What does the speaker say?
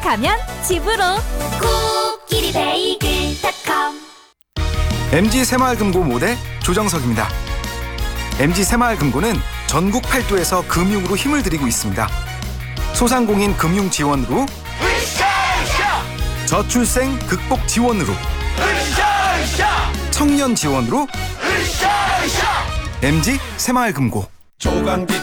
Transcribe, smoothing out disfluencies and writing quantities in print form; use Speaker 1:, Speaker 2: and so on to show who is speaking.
Speaker 1: 가면 집으로.
Speaker 2: 코끼리 베이글닷컴.
Speaker 3: MG 새마을금고 모대 조정석입니다. MG 새마을금고는 전국 8도에서 금융으로 힘을 들이고 있습니다. 소상공인 금융 지원으로, 저출생 극복 지원으로, 청년 지원으로, MG 새마을금고.
Speaker 4: 조강빛